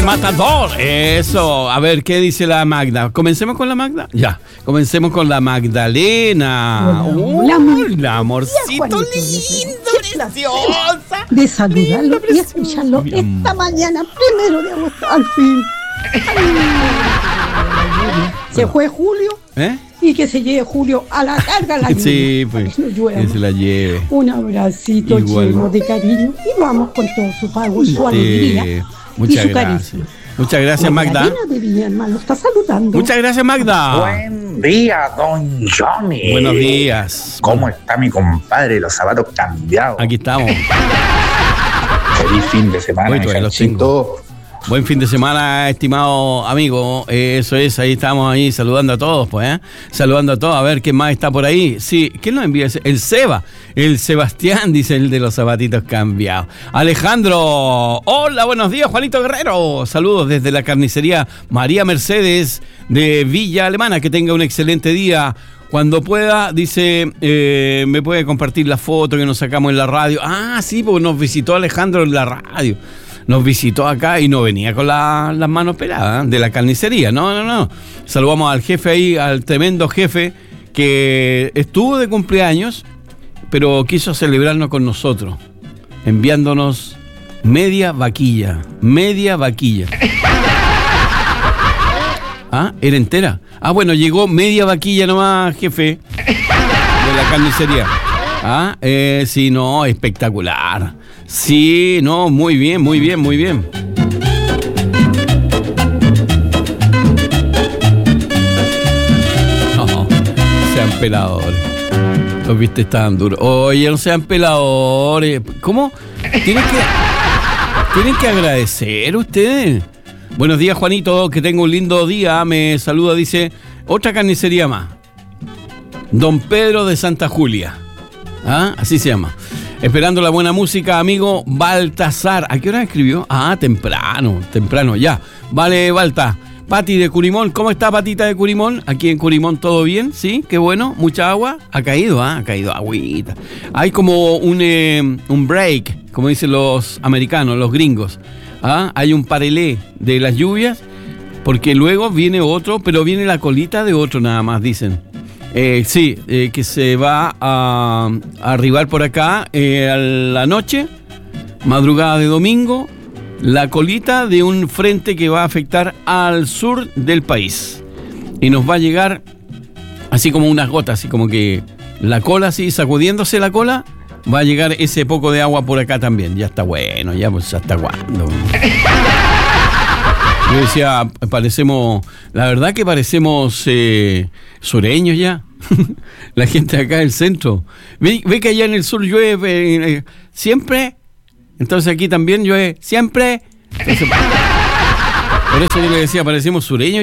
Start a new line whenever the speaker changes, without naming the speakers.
Matador. Eso. A ver, ¿qué dice la Magda? ¿Comencemos con la Magda? Ya. Comencemos con la Magdalena.
Hola,
amorcito lindo, preciosa.
De saludarlo y escucharlo esta mañana, 1 de agosto, al fin. Se fue Julio. Y que se lleve Julio a la carga la lluvia.
Sí, pues. Que se la lleve.
Un abracito lleno de cariño y vamos con todo su pago, su alegría.
Muchas
y su
gracias.
Cariño.
Muchas gracias, Magda.
De Villanueva lo está saludando.
Muchas gracias, Magda.
Buen día, don Johnny.
Buenos días.
¿Cómo está mi compadre? Los zapatos cambiados.
Aquí estamos.
Feliz fin de semana, Chanchito.
Buen fin de semana, estimado amigo. Eso es, ahí estamos ahí saludando a todos, pues, saludando a todos. A ver quién más está por ahí. Sí, ¿quién nos envía? El Seba, el Sebastián, dice el de los zapatitos cambiados. Alejandro, hola, buenos días, Juanito Guerrero. Saludos desde la carnicería María Mercedes de Villa Alemana. Que tenga un excelente día. Cuando pueda, dice, me puede compartir la foto que nos sacamos en la radio. Ah, sí, porque nos visitó Alejandro en la radio. Nos visitó acá y no venía con las manos peladas de la carnicería. No. Saludamos al jefe ahí, al tremendo jefe que estuvo de cumpleaños, pero quiso celebrarnos con nosotros, enviándonos media vaquilla. Ah, ¿era entera? Ah, bueno, llegó media vaquilla nomás, jefe, de la carnicería. Ah, sí, no, espectacular. Sí, no, muy bien. No, sean peladores. Los viste estaban duros. Oye, no sean peladores. ¿Cómo? Tienen que agradecer ustedes. Buenos días, Juanito, que tenga un lindo día. Me saluda, dice, otra carnicería más. Don Pedro de Santa Julia. ¿Ah? Así se llama. Esperando la buena música, amigo Baltasar. ¿A qué hora escribió? Ah, temprano, ya. Vale, Balta. Pati de Curimón, ¿cómo está, Patita de Curimón? Aquí en Curimón todo bien, ¿sí? Qué bueno, mucha agua. Ha caído agüita. Hay como un break, como dicen los americanos, los gringos. ¿Ah? Hay un parelé de las lluvias, porque luego viene otro, pero viene la colita de otro nada más, dicen. Sí, que se va a arribar por acá a la noche, madrugada de domingo, la colita de un frente que va a afectar al sur del país. Y nos va a llegar así como unas gotas, así como que la cola, así sacudiéndose la cola, va a llegar ese poco de agua por acá también. Ya está bueno, ya pues hasta cuándo. Yo decía, la verdad que parecemos sureños ya. La gente acá del centro. Ve que allá en el sur llueve siempre. Entonces aquí también llueve siempre. Entonces, por eso yo le decía, parecemos sureños.